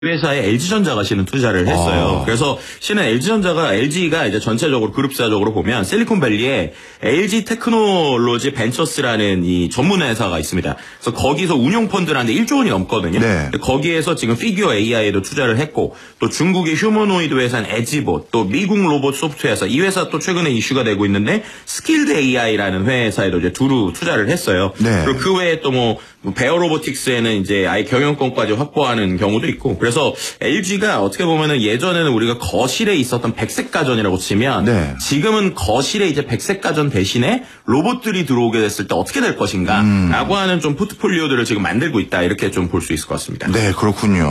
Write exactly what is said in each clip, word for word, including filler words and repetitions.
회사에 엘지전자가 실은 투자를 했어요. 아. 그래서 실은 엘지전자가 엘지가 이제 전체적으로 그룹사적으로 보면 실리콘밸리에 엘지 테크놀로지 벤처스라는 이 전문 회사가 있습니다. 그래서 거기서 운용 펀드를 하는데 일조 원이 넘거든요. 네. 거기에서 지금 피규어 에이아이에도 투자를 했고 또 중국의 휴머노이드 회사인 에지봇, 또 미국 로봇 소프트웨어사 이 회사 또 최근에 이슈가 되고 있는데 스킬드 에이아이라는 회사에도 이제 두루 투자를 했어요. 네. 그리고 그 외에 또 뭐 베어 로보틱스에는 이제 아예 경영권까지 확보하는 경우도 있고. 그래서 엘지가 어떻게 보면은 예전에는 우리가 거실에 있었던 백색 가전이라고 치면 네. 지금은 거실에 이제 백색 가전 대신에 로봇들이 들어오게 됐을 때 어떻게 될 것인가 음. 라고 하는 좀 포트폴리오들을 지금 만들고 있다, 이렇게 좀 볼 수 있을 것 같습니다. 네, 그렇군요.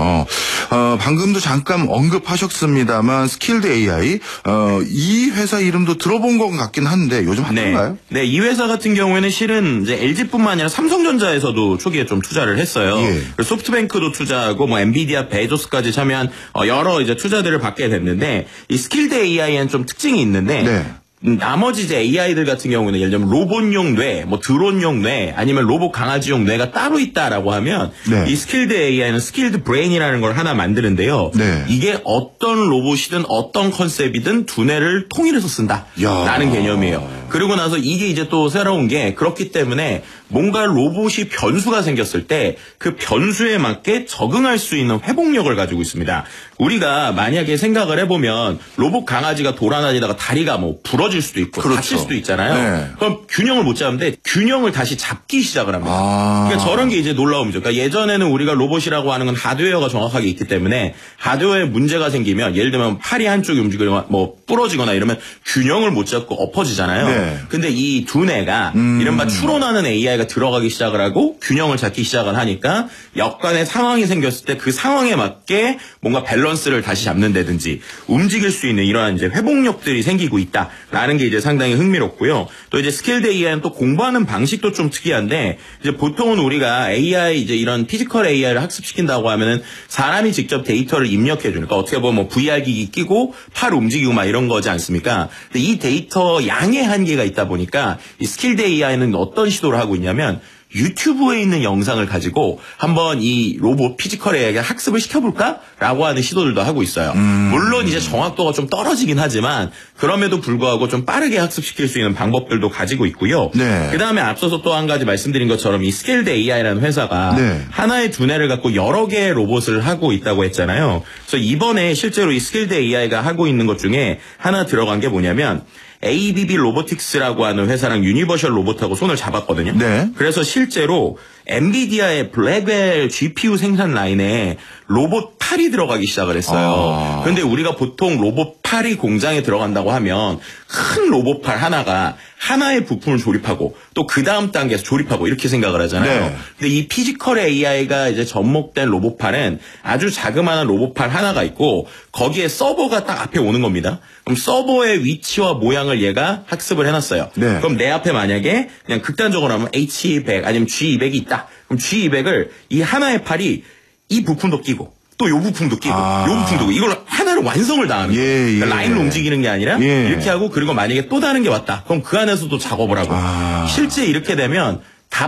어, 방금도 잠깐 언급하셨습니다만 스킬드 에이아이 어, 이 회사 이름도 들어본 것 같긴 한데 요즘 핫한가요? 네. 네, 이 회사 같은 경우에는 실은 이제 엘지뿐만 아니라 삼성전자에서도 초기에 좀 투자를 했어요. 예. 소프트뱅크도 투자하고 뭐 엔비디아, 베조스까지 참여한 여러 이제 투자들을 받게 됐는데 이 스킬드 에이아이에는 좀 특징이 있는데 네. 나머지 이제 에이아이들 같은 경우는 예를 들면 로봇용 뇌, 뭐 드론용 뇌, 아니면 로봇 강아지용 뇌가 따로 있다라고 하면 네. 이 스킬드 에이아이는 스킬드 브레인이라는 걸 하나 만드는데요. 네. 이게 어떤 로봇이든 어떤 컨셉이든 두뇌를 통일해서 쓴다라는 개념이에요. 그리고 나서 이게 이제 또 새로운 게 그렇기 때문에 뭔가 로봇이 변수가 생겼을 때 그 변수에 맞게 적응할 수 있는 회복력을 가지고 있습니다. 우리가 만약에 생각을 해보면 로봇 강아지가 돌아다니다가 다리가 뭐 부러질 수도 있고 그렇죠. 다칠 수도 있잖아요. 네. 그럼 균형을 못 잡는데 균형을 다시 잡기 시작을 합니다. 아. 그러니까 저런 게 이제 놀라움이죠. 그러니까 예전에는 우리가 로봇이라고 하는 건 하드웨어가 정확하게 있기 때문에 하드웨어에 문제가 생기면 예를 들면 팔이 한쪽이 움직이거나 뭐 부러지거나 이러면 균형을 못 잡고 엎어지잖아요. 네. 근데 이 두뇌가 음. 이른바 추론하는 에이아이가 들어가기 시작을 하고 균형을 잡기 시작을 하니까 역간의 상황이 생겼을 때 그 상황에 맞게 뭔가 밸런스를 다시 잡는다든지 움직일 수 있는 이러한 이제 회복력들이 생기고 있다라는 게 이제 상당히 흥미롭고요. 또 이제 스킬드 에이아이는 또 공부하는 방식도 좀 특이한데 이제 보통은 우리가 에이아이 이제 이런 피지컬 에이아이를 학습시킨다고 하면은 사람이 직접 데이터를 입력해 주니까 그러니까 어떻게 보면 뭐 브이알 기기 끼고 팔 움직이고 막 이런 거지 않습니까? 근데 이 데이터 양의 한계가 있다 보니까 이 스킬드 에이아이는 어떤 시도를 하고 있냐면 유튜브에 있는 영상을 가지고 한번 이 로봇 피지컬 에이아이가 학습을 시켜볼까라고 하는 시도들도 하고 있어요. 음. 물론 이제 정확도가 좀 떨어지긴 하지만 그럼에도 불구하고 좀 빠르게 학습시킬 수 있는 방법들도 가지고 있고요. 네. 그 다음에 앞서서 또 한 가지 말씀드린 것처럼 이 스킬드 에이아이라는 회사가 네. 하나의 두뇌를 갖고 여러 개의 로봇을 하고 있다고 했잖아요. 그래서 이번에 실제로 이 스킬드 에이아이가 하고 있는 것 중에 하나 들어간 게 뭐냐면 에이비비 로보틱스라고 하는 회사랑 유니버셜 로봇하고 손을 잡았거든요. 네. 그래서 실제로 엔비디아의 블랙웰 지피유 생산 라인에 로봇 팔이 들어가기 시작을 했어요. 아. 그런데 우리가 보통 로봇 팔이 공장에 들어간다고 하면 큰 로봇 팔 하나가 하나의 부품을 조립하고 또 그 다음 단계에서 조립하고 이렇게 생각을 하잖아요. 네. 근데 이 피지컬 에이아이가 이제 접목된 로봇 팔은 아주 자그마한 로봇 팔 하나가 있고 거기에 서버가 딱 앞에 오는 겁니다. 그럼 서버의 위치와 모양을 얘가 학습을 해놨어요. 네. 그럼 내 앞에 만약에 그냥 극단적으로 하면 에이치 백 아니면 지 이백이 있다. 그럼 지 이백을 이 하나의 팔이 이 부품도 끼고 또 요 부품도 끼고 아. 요 부품도 끼고 이걸 하나로 완성을 당하는 거예요. 예, 예. 그러니까 라인으로 움직이는 게 아니라 예. 이렇게 하고 그리고 만약에 또 다른 게 왔다. 그럼 그 안에서도 작업을 하고 아. 실제 이렇게 되면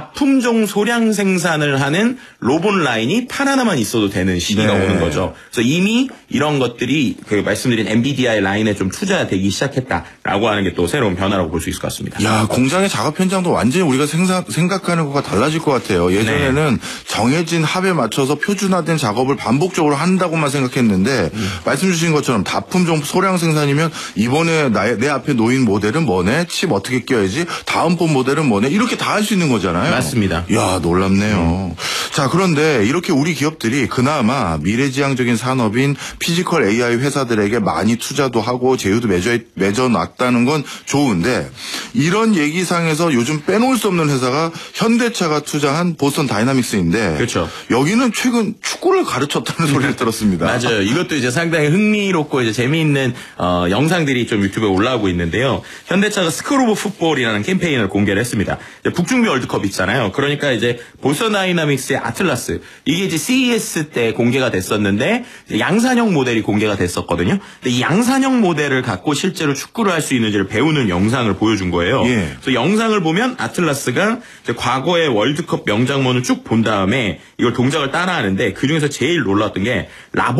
다품종 소량 생산을 하는 로봇 라인이 팔 하나만 있어도 되는 시기가 네. 오는 거죠. 그래서 이미 이런 것들이 그 말씀드린 엔비디아의 라인에 좀 투자되기 시작했다라고 하는 게 또 새로운 변화라고 볼 수 있을 것 같습니다. 야, 공장의 작업 현장도 완전히 우리가 생사, 생각하는 것과 달라질 것 같아요. 예전에는 네. 정해진 합에 맞춰서 표준화된 작업을 반복적으로 한다고만 생각했는데 음. 말씀 주신 것처럼 다품종 소량 생산이면 이번에 나, 내 앞에 놓인 모델은 뭐네? 칩 어떻게 껴야지? 다음번 모델은 뭐네? 이렇게 다 할 수 있는 거잖아요. 맞습니다. 야, 놀랍네요. 음. 자, 그런데 이렇게 우리 기업들이 그나마 미래지향적인 산업인 피지컬 에이아이 회사들에게 많이 투자도 하고 제휴도 맺어, 맺어놨다는 건 좋은데 이런 얘기상에서 요즘 빼놓을 수 없는 회사가 현대차가 투자한 보스턴 다이나믹스인데 그렇죠. 여기는 최근 축구를 가르쳤다는 소리를 들었습니다. 맞아요. 이것도 이제 상당히 흥미롭고 이제 재미있는 어, 영상들이 좀 유튜브에 올라오고 있는데요. 현대차가 스쿨 오브 풋볼이라는 캠페인을 공개를 했습니다. 북중미 월드컵 있잖아요. 그러니까 이제 보스턴 다이나믹스의 아틀라스. 이게 이제 씨이에스 때 공개가 됐었는데 양산형 모델이 공개가 됐었거든요. 근데 이 양산형 모델을 갖고 실제로 축구를 할 수 있는지를 배우는 영상을 보여준 거예요. 예. 그래서 영상을 보면 아틀라스가 이제 과거의 월드컵 명장면을 쭉 본 다음에 이걸 동작을 따라하는데 그 중에서 제일 놀랐던 게 라보